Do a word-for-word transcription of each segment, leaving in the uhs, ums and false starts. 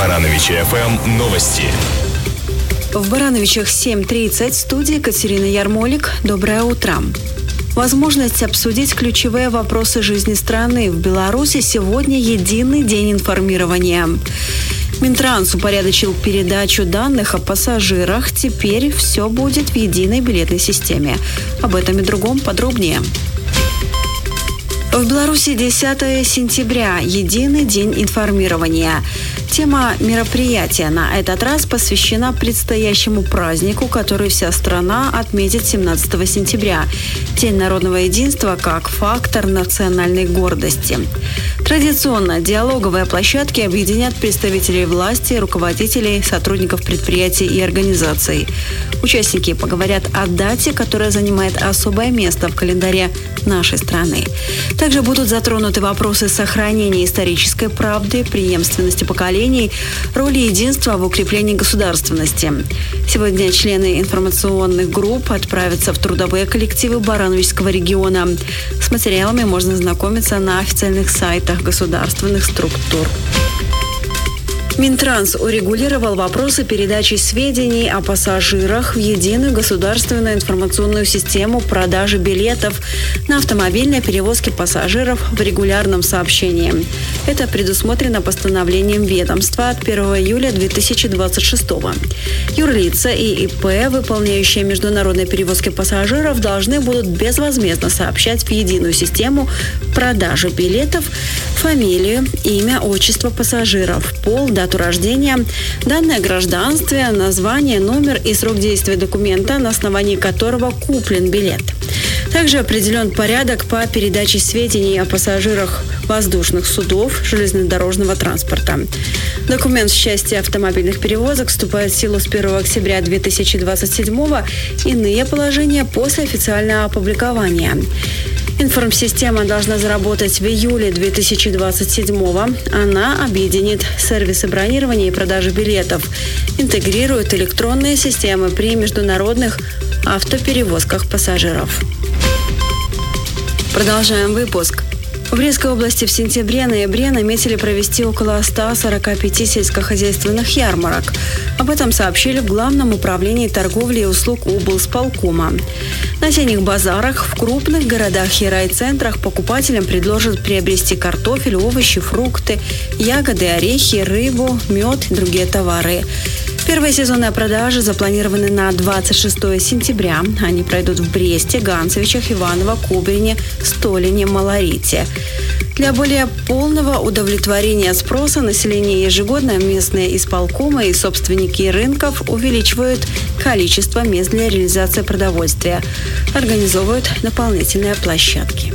Барановичи эф эм новости. В Барановичах семь тридцать, в студии Катерина Ярмолик. Доброе утро. Возможность обсудить ключевые вопросы жизни страны. В Беларуси сегодня единый день информирования. Минтранс упорядочил передачу данных о пассажирах. Теперь все будет в единой билетной системе. Об этом и другом подробнее. В Беларуси десятое сентября. Единый день информирования. Тема мероприятия на этот раз посвящена предстоящему празднику, который вся страна отметит семнадцатого сентября. День народного единства как фактор национальной гордости. Традиционно диалоговые площадки объединят представителей власти, руководителей, сотрудников предприятий и организаций. Участники поговорят о дате, которая занимает особое место в календаре нашей страны. Также будут затронуты вопросы сохранения исторической правды, преемственности поколений, роли единства в укреплении государственности. Сегодня члены информационных групп отправятся в трудовые коллективы Барановичского региона. С материалами можно знакомиться на официальных сайтах государственных структур. Минтранс урегулировал вопросы передачи сведений о пассажирах в единую государственную информационную систему продажи билетов на автомобильные перевозки пассажиров в регулярном сообщении. Это предусмотрено постановлением ведомства от первого июля две тысячи двадцать шестого. Юрлица и ИП, выполняющие международные перевозки пассажиров, должны будут безвозмездно сообщать в единую систему продажи билетов фамилию, имя, отчество пассажиров, пол, дату рождения, данные о гражданстве, название, номер и срок действия документа, на основании которого куплен билет. Также определен порядок по передаче сведений о пассажирах воздушных судов, железнодорожного транспорта. Документ в части автомобильных перевозок вступает в силу с первого октября две тысячи двадцать седьмого. Иные положения после официального опубликования. Информсистема должна заработать в июле две тысячи двадцать седьмого. Она объединит сервисы бронирования и продажи билетов, интегрирует электронные системы при международных автоперевозках пассажиров. Продолжаем выпуск. В Брестской области в сентябре-ноябре наметили провести около ста сорока пяти сельскохозяйственных ярмарок. Об этом сообщили в Главном управлении торговли и услуг облсполкома. На осенних базарах в крупных городах и райцентрах покупателям предложат приобрести картофель, овощи, фрукты, ягоды, орехи, рыбу, мед и другие товары. Первые сезонные продажи запланированы на двадцать шестого сентября. Они пройдут в Бресте, Ганцевичах, Иваново, Кубрине, Столине, Малорите. Для более полного удовлетворения спроса населения ежегодно местные исполкомы и собственники рынков увеличивают количество мест для реализации продовольствия, организовывают дополнительные площадки.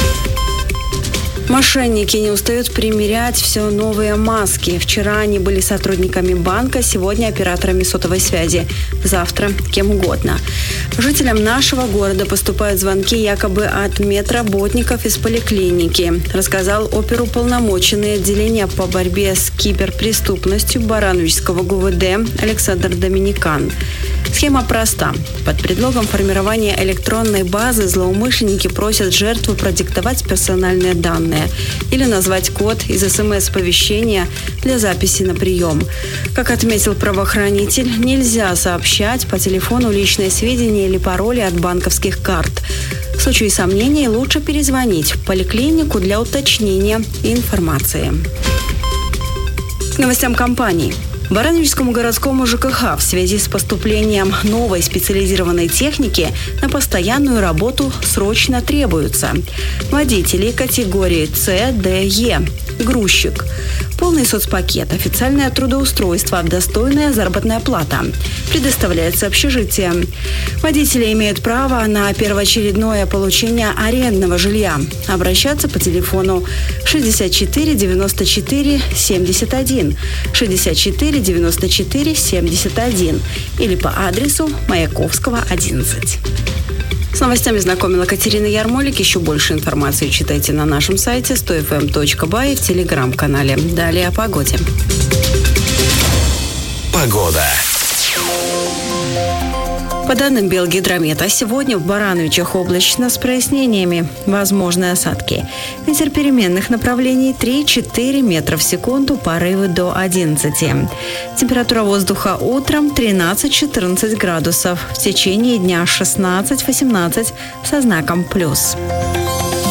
Мошенники не устают примерять все новые маски. Вчера они были сотрудниками банка, сегодня операторами сотовой связи, завтра кем угодно. Жителям нашего города поступают звонки якобы от медработников из поликлиники, рассказал оперуполномоченный отделения по борьбе с киберпреступностью Барановичского ГУВД Александр Доминикан. Схема проста. Под предлогом формирования электронной базы злоумышленники просят жертву продиктовать персональные данные или назвать код из эс эм эс-оповещения для записи на прием. Как отметил правоохранитель, нельзя сообщать по телефону личные сведения или пароли от банковских карт. В случае сомнений лучше перезвонить в поликлинику для уточнения информации. К новостям компании. Барановичскому городскому ЖКХ в связи с поступлением новой специализированной техники на постоянную работу срочно требуются водители категории С, Д, Е, грузчик, полный соцпакет, официальное трудоустройство, достойная заработная плата. Предоставляется общежитие. Водители имеют право на первоочередное получение арендного жилья. Обращаться по телефону шестьдесят четыре девяносто четыре семьдесят один, шестьдесят четыре девяносто четыре семьдесят один или по адресу Маяковского, одиннадцать. С новостями знакомила Катерина Ярмолик. Еще больше информации читайте на нашем сайте сто эф эм точка бай и в телеграм-канале. Далее о погоде. Погода. По данным Белгидромета, сегодня в Барановичах облачно с прояснениями. Возможны осадки. Ветер переменных направлений три-четыре метра в секунду, порывы до одиннадцати. Температура воздуха утром тринадцать-четырнадцать градусов. В течение дня шестнадцать-восемнадцать со знаком плюс.